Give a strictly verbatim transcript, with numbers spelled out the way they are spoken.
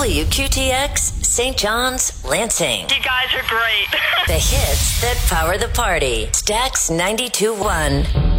W Q T X, Saint John's, Lansing. You guys are great. The hits that power the party. Stax ninety-two point one.